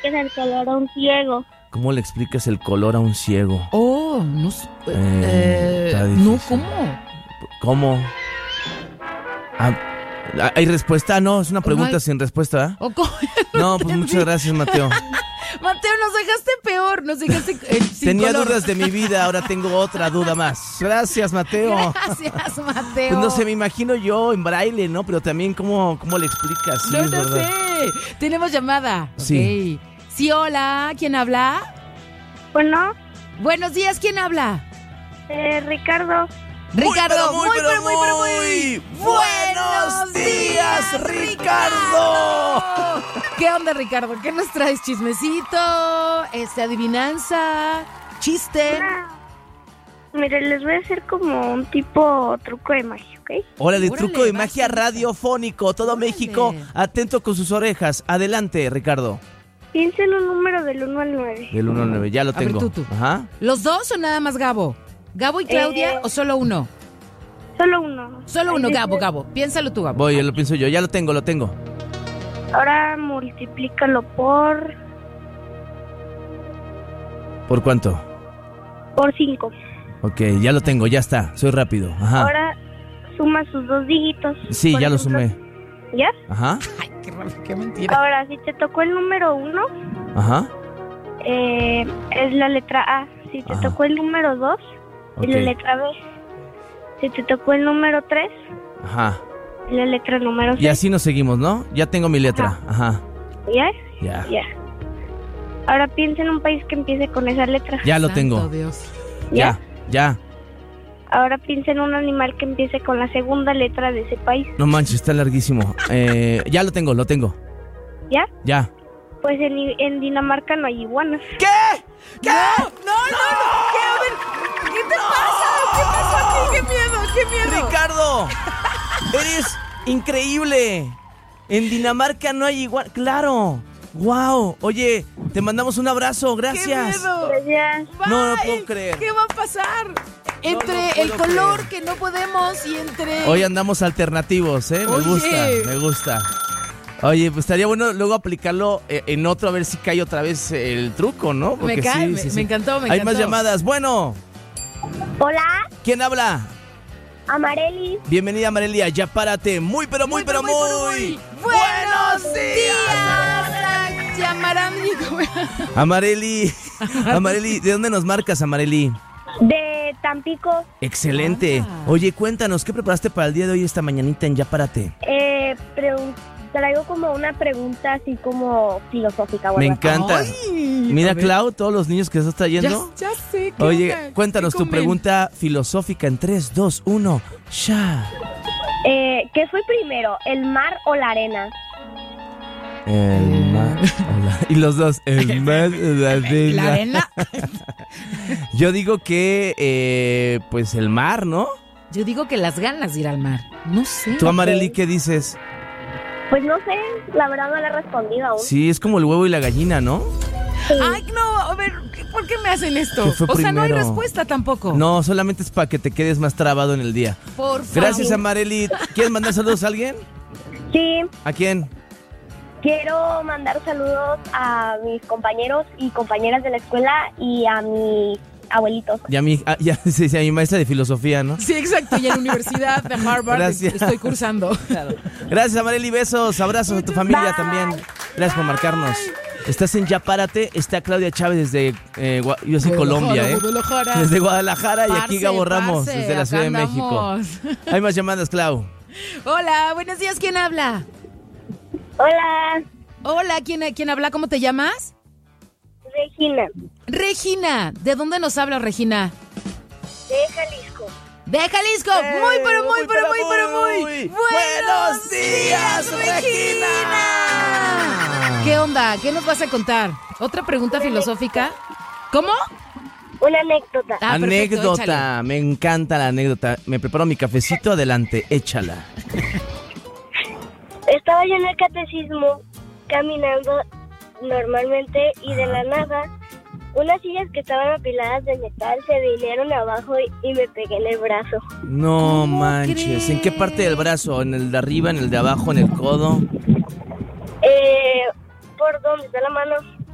explicas el color a un ciego? ¿Cómo le explicas el color a un ciego? Oh, no sé. Está No, difícil. ¿cómo? ¿Cómo? ¿Hay respuesta? No, es una pregunta No hay- sin respuesta, ¿verdad? ¿O cómo? No, pues muchas gracias, Mateo. Mateo, nos dejaste peor. Nos dejaste sin Tenía color. dudas de mi vida, ahora tengo otra duda más. Gracias, Mateo. Gracias, Mateo. Pues no sé, me imagino yo en braille, ¿no? Pero también cómo le explicas. Sí, No, es no verdad. sé. Tenemos llamada. Sí. Ok. Sí, hola. ¿Quién habla? Bueno, Buenos días. ¿Quién habla? Ricardo. Ricardo. Muy buenos días, Ricardo. ¿Qué onda, Ricardo? ¿Qué nos traes? ¿Chismecito? ¿Adivinanza? ¿Chiste? Mire, les voy a hacer como un tipo truco de magia, ¿ok? Órale, Órale, truco de vas magia con esa. radiofónico. Todo Órale. México atento con sus orejas. Adelante, Ricardo. Piensa en un número del 1 al 9. Del 1 al 9, ya lo A ver, tengo. tú. Ajá. ¿Los dos o nada más Gabo? ¿Gabo y Claudia o solo uno? Solo uno. Solo uno, Ahí Gabo, dice- Gabo. Piénsalo tú, Gabo. Voy, lo pienso yo. Ya lo tengo. Ahora multiplícalo por ¿Por cuánto? 5. Ok, ya lo tengo, ya está. Soy rápido. Ajá. Ahora suma sus dos dígitos. Sí, Por ya lo ejemplo, sumé. ¿Ya? Ajá. Ay, qué raro, qué mentira. Ahora, si te tocó el número 1, Ajá. es la letra A. Si te Ajá. tocó el número 2, es la Ok. letra B. Si te tocó el número 3, Ajá. es la letra número 6. Y así nos seguimos, ¿no? Ya tengo mi letra. Ajá. ¿Ya? Ya. Ya. Ahora piensa en un país que empiece con esa letra. Ya lo Santo tengo. Dios. Ya. Ya. Ahora piensa en un animal que empiece con la segunda letra de ese país. No manches, está larguísimo. Ya lo tengo. ¿Ya? Ya. Pues en Dinamarca no hay iguanas. ¿Qué? ¿Qué? No. ¿Qué? A ver, ¿qué te pasa? ¿Qué pasó aquí? ¡Qué miedo! ¡Ricardo! ¡Eres increíble! En Dinamarca no hay igual. ¡Claro! ¡Wow! Oye, te mandamos un abrazo. ¡Qué Gracias. miedo! Gracias. No Bye. puedo creer. ¿Qué va a pasar? Entre no el puedo color creer. que no podemos y entre... Hoy andamos alternativos, ¿eh? Oye. Me gusta. Oye, pues estaría bueno luego aplicarlo en otro, a ver si cae otra vez el truco, ¿no? Me cae, me encantó, me Hay encantó. más llamadas. Bueno, Hola, ¿quién habla? Amareli. Bienvenida, Marelia. Ya párate. Muy. ¡Buenos días! Llamarán Amareli, ¿de dónde nos marcas, Amareli? De Tampico. Excelente. Ah. Oye, cuéntanos, ¿qué preparaste para el día de hoy, esta mañanita en Ya Párate? Traigo como una pregunta así como filosófica. Me bueno. encanta. Ay, Mira, a ver. Clau, todos los niños que estás trayendo. Ya sé. ¿qué Oye, onda? cuéntanos ¿Qué tu comen? pregunta filosófica en 3, 2, 1. ¡Ya! ¿Qué fue primero, el mar o la arena? El mar. Hola. Y los dos. El mar, la arena. ¿La arena? Yo digo que, pues el mar, ¿no? Yo digo que las ganas de ir al mar. No sé. Tú, Amareli, ¿qué dices? Pues no sé, la verdad no le he respondido aún. Sí, es como el huevo y la gallina, ¿no? Ay, no, a ver, ¿por qué me hacen esto? ¿Qué fue O sea, no hay primero? respuesta tampoco. No, solamente es para que te quedes más trabado en el día. Por favor. Gracias, Amareli. ¿Quieres mandar saludos a alguien? Sí, ¿A quién? quiero mandar saludos a mis compañeros y compañeras de la escuela y a mis abuelitos. Y a mi, sí, a mi maestra de filosofía, ¿no? Sí, exacto. Y en la Universidad de Harvard Gracias. estoy cursando. Gracias, Amareli. Besos, abrazos a tu familia Bye. también. Gracias por marcarnos. Estás en Ya Párate. Está Claudia Chávez desde, yo soy Colombia, ¿eh? Guadalajara. Desde Guadalajara y aquí Parce, Gabo Ramos, parce, desde la acá Ciudad de andamos. México. Hay más llamadas, Clau. Hola, buenos días. ¿Quién habla? Hola, Hola, ¿quién habla? ¿Cómo te llamas? Regina, Regina. ¿De dónde nos habla, Regina? de Jalisco. De Jalisco. Muy. ¡Buenos días, Regina! ¿Qué onda? ¿Qué nos vas a contar? ¿Otra pregunta filosófica? ¿Cómo? Una anécdota. Ah, perfecto, Anécdota, échale. me encanta la anécdota. Me preparo mi cafecito, adelante, échala. Estaba yo en el catecismo caminando normalmente y de la nada unas sillas que estaban apiladas de metal se vinieron abajo y me pegué en el brazo. No ¿Cómo manches, ¿en qué crees? parte del brazo? ¿En el de arriba, en el de abajo, en el codo? ¿Por dónde está la mano?